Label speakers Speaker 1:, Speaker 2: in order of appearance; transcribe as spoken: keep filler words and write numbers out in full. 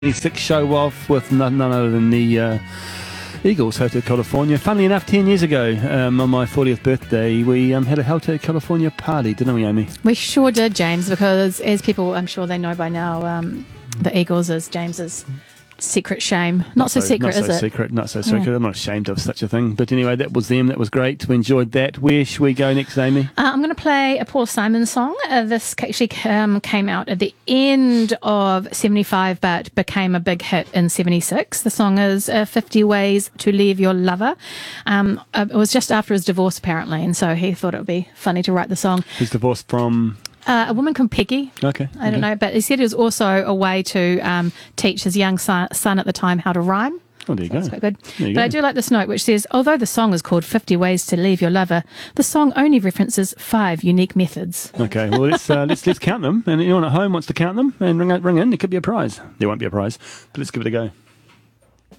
Speaker 1: Six show off with none, none other than the uh, Eagles, Hotel California. Funnily enough, ten years ago, um, on my fortieth birthday, we um, had a Hotel California party, didn't we, Amy?
Speaker 2: We sure did, James, because as people, I'm sure they know by now, um, the Eagles is James's secret shame. Not, not so, so secret,
Speaker 1: not
Speaker 2: is
Speaker 1: so
Speaker 2: it?
Speaker 1: Secret, not so secret.
Speaker 2: Yeah.
Speaker 1: I'm not ashamed of such a thing. But anyway, that was them. That was great. We enjoyed that. Where should we go next, Amy?
Speaker 2: Uh, I'm going to play a Paul Simon song. Uh, this actually um, came out at the end of seventy-five, but became a big hit in seventy-six. The song is uh, fifty Ways to Leave Your Lover. Um, uh, it was just after his divorce, apparently, and so he thought it would be funny to write the song.
Speaker 1: He's divorced from...
Speaker 2: Uh, a woman called Peggy.
Speaker 1: Okay.
Speaker 2: I don't
Speaker 1: okay.
Speaker 2: know, but he said it was also a way to um, teach his young son, son at the time how to rhyme.
Speaker 1: Oh, there you
Speaker 2: so
Speaker 1: go.
Speaker 2: That's quite good.
Speaker 1: There you
Speaker 2: but
Speaker 1: go.
Speaker 2: I do like this note, which says, although the song is called fifty Ways to Leave Your Lover, the song only references five unique methods.
Speaker 1: Okay, well, let's, uh, let's let's count them. And anyone at home wants to count them and ring, out, ring in, there could be a prize. There won't be a prize, but let's give it a go.